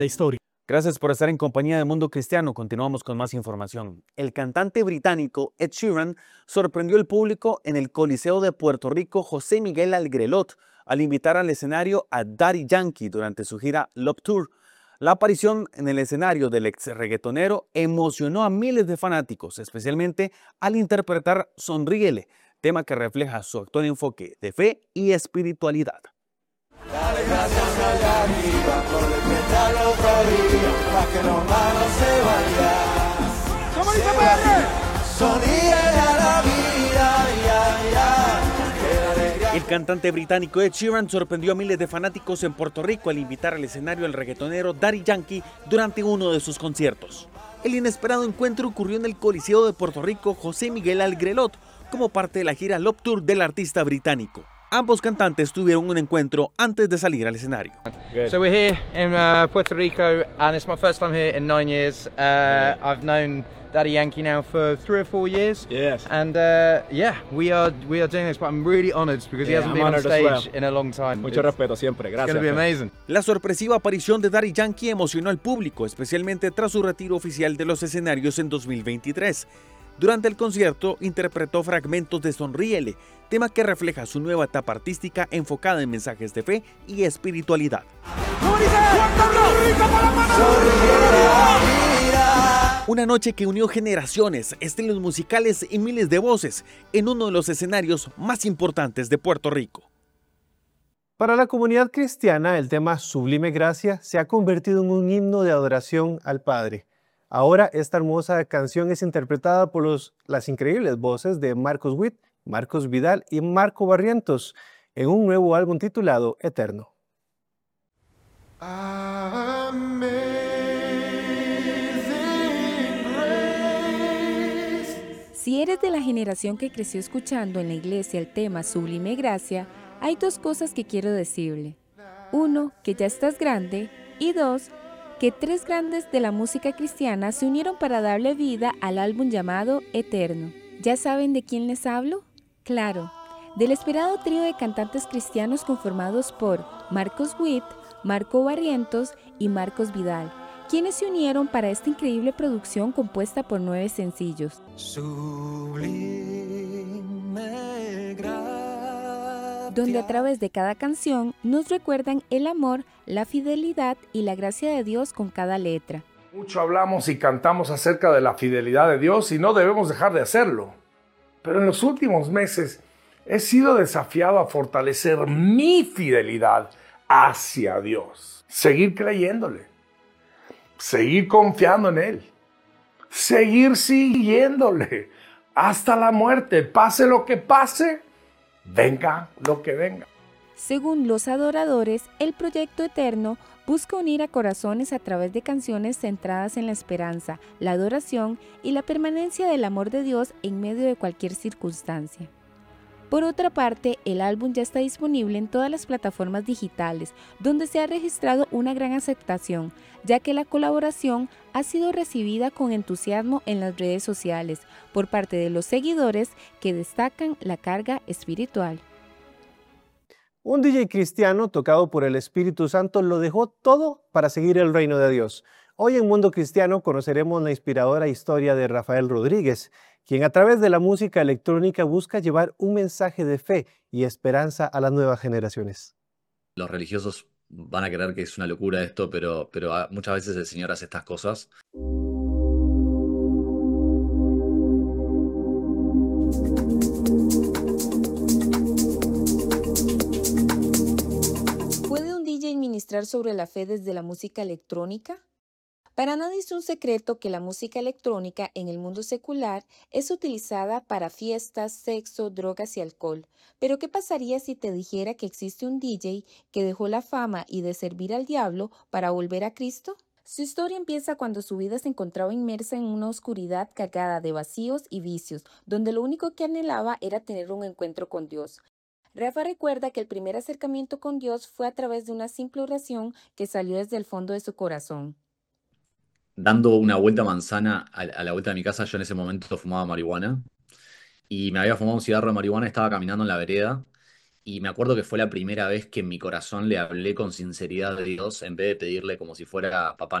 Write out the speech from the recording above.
de historia. Gracias por estar en compañía de Mundo Cristiano. Continuamos con más información. El cantante británico Ed Sheeran sorprendió al público en el Coliseo de Puerto Rico José Miguel Algrelot al invitar al escenario a Daddy Yankee durante su gira Love Tour. La aparición en el escenario del ex reggaetonero emocionó a miles de fanáticos, especialmente al interpretar Sonríele, tema que refleja su actual enfoque de fe y espiritualidad. Dale gracias allá arriba por despertar otro día, para que los malos se vayan. ¿Cómo dice padre? Sonríe a la vida, ya, ya. El cantante británico Ed Sheeran sorprendió a miles de fanáticos en Puerto Rico al invitar al escenario al reggaetonero Daddy Yankee durante uno de sus conciertos. El inesperado encuentro ocurrió en el Coliseo de Puerto Rico José Miguel Algrelot como parte de la gira Love Tour del artista británico. Ambos cantantes tuvieron un encuentro antes de salir al escenario. So we're here in Puerto Rico, and it's my first time here in 9 years. I've known Daddy Yankee now for 3 or 4 years. Yes. And yeah, we are doing this, but I'm really honoured because he hasn't I'm been on honoured as stage well. in a long time. Mucho respeto siempre, It's gracias. going to be amazing. La sorpresiva aparición de Daddy Yankee emocionó al público, especialmente tras su retiro oficial de los escenarios en 2023. Durante el concierto interpretó fragmentos de Sonríele, tema que refleja su nueva etapa artística enfocada en mensajes de fe y espiritualidad. ¿Cómo dice? ¡Puerto Rico para Panamá! Una noche que unió generaciones, estilos musicales y miles de voces en uno de los escenarios más importantes de Puerto Rico. Para la comunidad cristiana, el tema Sublime Gracia se ha convertido en un himno de adoración al Padre. Ahora esta hermosa canción es interpretada por las increíbles voces de Marcos Witt, Marcos Vidal y Marco Barrientos en un nuevo álbum titulado Eterno. Si eres de la generación que creció escuchando en la iglesia el tema Sublime Gracia, hay 2 cosas que quiero decirle. 1, que ya estás grande, y 2, que 3 grandes de la música cristiana se unieron para darle vida al álbum llamado Eterno. ¿Ya saben de quién les hablo? Claro, del esperado trío de cantantes cristianos conformados por Marcos Witt, Marco Barrientos y Marcos Vidal, quienes se unieron para esta increíble producción compuesta por 9 sencillos. Sublime gracia. Donde a través de cada canción nos recuerdan el amor, la fidelidad y la gracia de Dios con cada letra. Mucho hablamos y cantamos acerca de la fidelidad de Dios y no debemos dejar de hacerlo. Pero en los últimos meses he sido desafiado a fortalecer mi fidelidad hacia Dios. Seguir creyéndole. Seguir confiando en Él. Seguir siguiéndole hasta la muerte. Pase lo que pase, venga lo que venga. Según los adoradores, el proyecto Eterno busca unir a corazones a través de canciones centradas en la esperanza, la adoración y la permanencia del amor de Dios en medio de cualquier circunstancia. Por otra parte, el álbum ya está disponible en todas las plataformas digitales, donde se ha registrado una gran aceptación, ya que la colaboración ha sido recibida con entusiasmo en las redes sociales por parte de los seguidores que destacan la carga espiritual. Un DJ cristiano tocado por el Espíritu Santo lo dejó todo para seguir el reino de Dios. Hoy en Mundo Cristiano conoceremos la inspiradora historia de Rafael Rodríguez, quien a través de la música electrónica busca llevar un mensaje de fe y esperanza a las nuevas generaciones. Los religiosos van a creer que es una locura esto, pero muchas veces el Señor hace estas cosas. ¿Puede un DJ ministrar sobre la fe desde la música electrónica? Para nadie es un secreto que la música electrónica en el mundo secular es utilizada para fiestas, sexo, drogas y alcohol. Pero ¿qué pasaría si te dijera que existe un DJ que dejó la fama y de servir al diablo para volver a Cristo? Su historia empieza cuando su vida se encontraba inmersa en una oscuridad cargada de vacíos y vicios, donde lo único que anhelaba era tener un encuentro con Dios. Rafa recuerda que el primer acercamiento con Dios fue a través de una simple oración que salió desde el fondo de su corazón. Dando una vuelta manzana a la vuelta de mi casa, yo en ese momento fumaba marihuana y me había fumado un cigarro de marihuana, estaba caminando en la vereda Y me acuerdo que fue la primera vez que en mi corazón le hablé con sinceridad de Dios en vez de pedirle como si fuera Papá